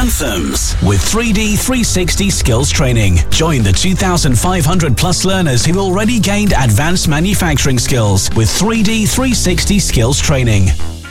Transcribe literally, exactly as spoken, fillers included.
Anthems with three D three sixty skills training. Join the two thousand five hundred plus learners who've already gained advanced manufacturing skills with three D three sixty skills training.